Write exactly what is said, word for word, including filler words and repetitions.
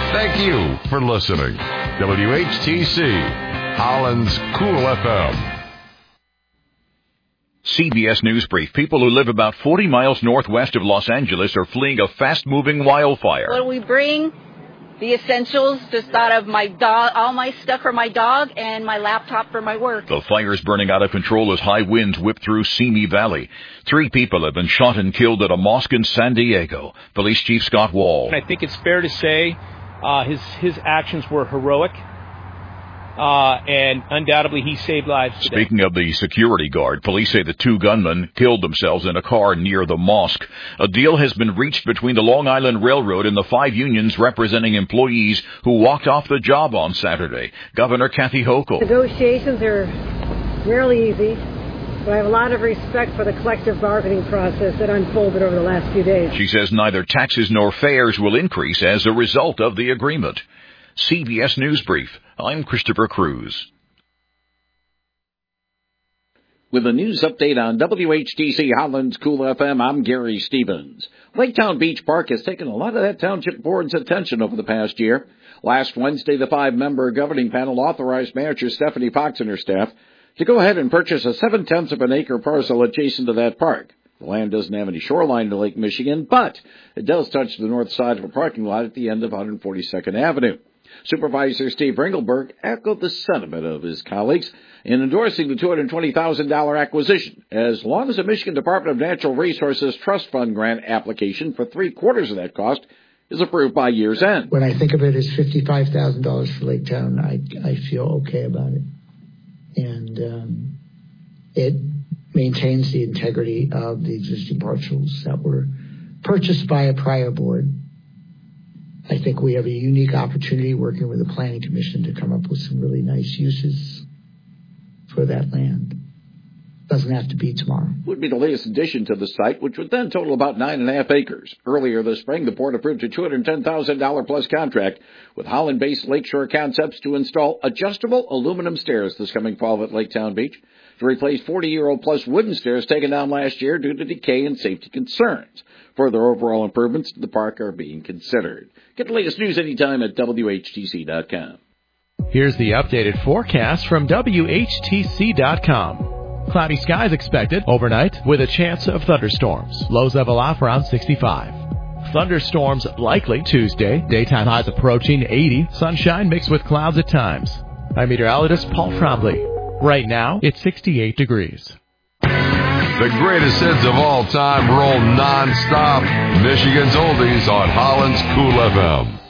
Thank you for listening. W H T C, Holland's Cool F M. C B S News Brief. People who live about forty miles northwest of Los Angeles are fleeing a fast-moving wildfire. What do we bring? The essentials, just thought of my dog, all my stuff for my dog, and my laptop for my work. The fire is burning out of control as high winds whip through Simi Valley. Three people have been shot and killed at a mosque in San Diego. Police Chief Scott Wall. I think it's fair to say uh, his his actions were heroic. Uh, and undoubtedly he saved lives today. Speaking of the security guard, police say the two gunmen killed themselves in a car near the mosque. A deal has been reached between the Long Island Railroad and the five unions representing employees who walked off the job on Saturday. Governor Kathy Hochul. Negotiations are rarely easy, but I have a lot of respect for the collective bargaining process that unfolded over the last few days. She says neither taxes nor fares will increase as a result of the agreement. C B S News Brief. I'm Christopher Cruz. With a news update on W H T C Holland's Cool F M, I'm Gary Stevens. Laketown Beach Park has taken a lot of that township board's attention over the past year. Last Wednesday, the five-member governing panel authorized Manager Stephanie Fox and her staff to go ahead and purchase a seven-tenths of an acre parcel adjacent to that park. The land doesn't have any shoreline to Lake Michigan, but it does touch the north side of a parking lot at the end of one forty-second Avenue. Supervisor Steve Ringelberg echoed the sentiment of his colleagues in endorsing the two hundred twenty thousand dollars acquisition, as long as the Michigan Department of Natural Resources Trust Fund grant application for three-quarters of that cost is approved by year's end. When I think of it as fifty-five thousand dollars for Lake Town, I, I feel okay about it. And um, it maintains the integrity of the existing parcels that were purchased by a prior board. I think we have a unique opportunity working with the Planning Commission to come up with some really nice uses for that land. Doesn't have to be tomorrow. Would be the latest addition to the site, which would then total about nine and a half acres. Earlier this spring, the board approved a two hundred ten thousand dollars plus contract with Holland-based Lakeshore Concepts to install adjustable aluminum stairs this coming fall at Laketown Beach to replace forty-year-old plus wooden stairs taken down last year due to decay and safety concerns. Further overall improvements to the park are being considered. Get the latest news anytime at W H T C dot com. Here's the updated forecast from W H T C dot com. Cloudy skies expected overnight with a chance of thunderstorms. Lows level off around sixty-five. Thunderstorms likely Tuesday. Daytime highs approaching eighty. Sunshine mixed with clouds at times. I'm meteorologist Paul Trombley. Right now, it's sixty-eight degrees. The greatest hits of all time roll non-stop. Michigan's Oldies on Holland's Cool F M.